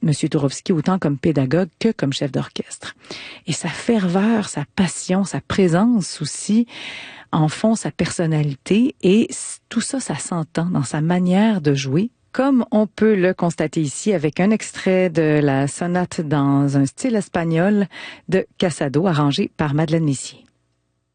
M. Tourowski autant comme pédagogue que comme chef d'orchestre. Et sa ferveur, sa passion, sa présence aussi en font sa personnalité et tout ça, ça s'entend dans sa manière de jouer, comme on peut le constater ici avec un extrait de la sonate dans un style espagnol de Casado, arrangé par Madeleine Messier.